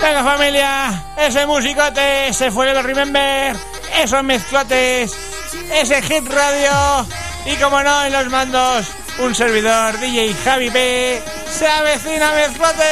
Venga familia, ese musicote, ese fue el Remember, esos mezclotes, ese Hit Radio y como no en los mandos un servidor DJ Javi P. Se avecina mezclote.